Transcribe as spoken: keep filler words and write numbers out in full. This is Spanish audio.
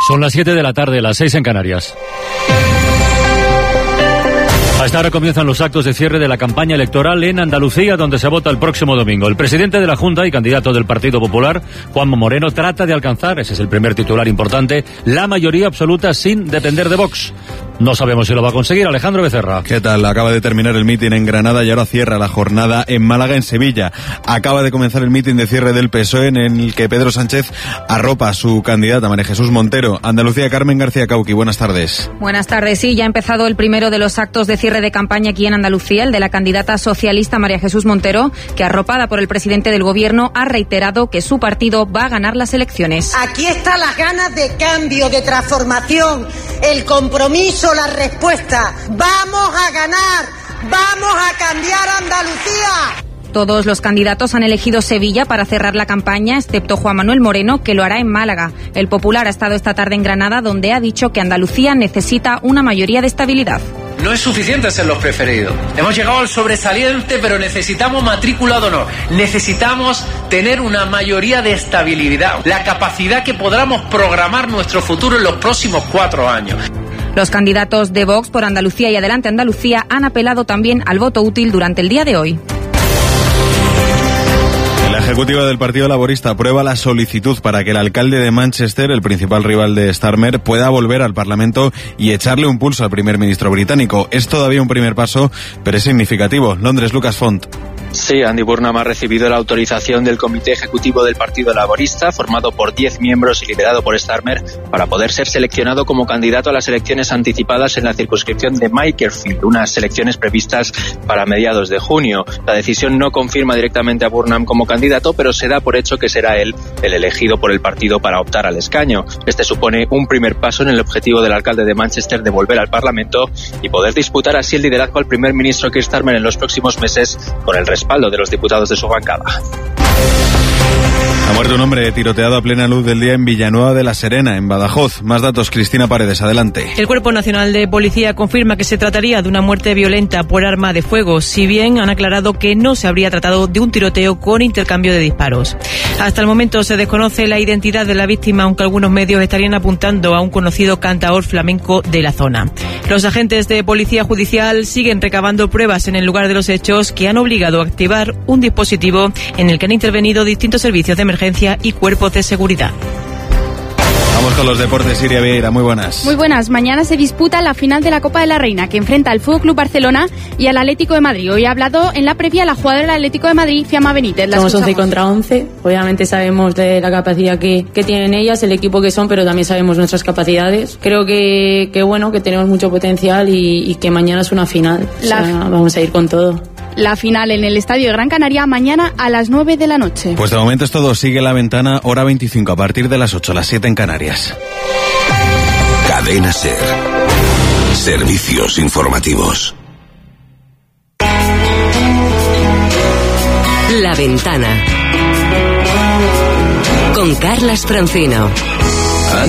Son las siete de la tarde, las seis en Canarias. A esta hora comienzan los actos de cierre de la campaña electoral en Andalucía, donde se vota el próximo domingo. El presidente de la Junta y candidato del Partido Popular, Juanma Moreno, trata de alcanzar, ese es el primer titular importante, la mayoría absoluta sin depender de Vox. No sabemos si lo va a conseguir. Alejandro Becerra. ¿Qué tal? Acaba de terminar el mitin en Granada y ahora cierra la jornada en Málaga, en Sevilla. Acaba de comenzar el mitin de cierre del P S O E, en el que Pedro Sánchez arropa a su candidata María Jesús Montero. Andalucía, Carmen García Cauqui, buenas tardes. Buenas tardes. Sí, ya ha empezado el primero de los actos de cierre de campaña aquí en Andalucía, el de la candidata socialista María Jesús Montero, que arropada por el presidente del Gobierno ha reiterado que su partido va a ganar las elecciones. Aquí están las ganas de cambio, de transformación, el compromiso, la respuesta. ¡Vamos a ganar! ¡Vamos a cambiar Andalucía! Todos los candidatos han elegido Sevilla para cerrar la campaña, excepto Juan Manuel Moreno, que lo hará en Málaga. El Popular ha estado esta tarde en Granada, donde ha dicho que Andalucía necesita una mayoría de estabilidad. No es suficiente ser los preferidos. Hemos llegado al sobresaliente, pero necesitamos matrícula de honor. Necesitamos tener una mayoría de estabilidad, la capacidad que podamos programar nuestro futuro en los próximos cuatro años. Los candidatos de Vox por Andalucía y Adelante Andalucía han apelado también al voto útil durante el día de hoy. La ejecutiva del Partido Laborista aprueba la solicitud para que el alcalde de Manchester, el principal rival de Starmer, pueda volver al Parlamento y echarle un pulso al primer ministro británico. Es todavía un primer paso, pero es significativo. Londres, Lucas Font. Sí, Andy Burnham ha recibido la autorización del Comité Ejecutivo del Partido Laborista, formado por diez miembros y liderado por Starmer, para poder ser seleccionado como candidato a las elecciones anticipadas en la circunscripción de Makerfield, unas elecciones previstas para mediados de junio. La decisión no confirma directamente a Burnham como candidato, pero se da por hecho que será él el elegido por el partido para optar al escaño. Este supone un primer paso en el objetivo del alcalde de Manchester de volver al Parlamento y poder disputar así el liderazgo al primer ministro Keir Starmer en los próximos meses, con el respaldo de los diputados de su bancada. Ha muerto un hombre tiroteado a plena luz del día en Villanueva de la Serena, en Badajoz. Más datos, Cristina Paredes, adelante. El Cuerpo Nacional de Policía confirma que se trataría de una muerte violenta por arma de fuego, si bien han aclarado que no se habría tratado de un tiroteo con intercambio de disparos. Hasta el momento se desconoce la identidad de la víctima, aunque algunos medios estarían apuntando a un conocido cantaor flamenco de la zona. Los agentes de Policía Judicial siguen recabando pruebas en el lugar de los hechos que han obligado a activar un dispositivo en el que han intervenido distintos servicios de emergencia y cuerpos de seguridad. Vamos con los deportes. Siria Vieira, muy buenas. Muy buenas. Mañana se disputa la final de la Copa de la Reina, que enfrenta al F C Barcelona y al Atlético de Madrid. Hoy ha hablado en la previa la jugadora del Atlético de Madrid, Fiamma Benítez. Somos once contra once. Obviamente sabemos de la capacidad que, que tienen ellas, el equipo que son, pero también sabemos nuestras capacidades. Creo que, que bueno, que tenemos mucho potencial y, y que mañana es una final. La... O sea, vamos a ir con todo. La final en el Estadio de Gran Canaria mañana a las nueve de la noche. Pues de momento es todo. Sigue La Ventana, hora veinticinco, a partir de las ocho, las siete en Canarias. Cadena SER. Servicios informativos. La Ventana. Con Carlas Francino.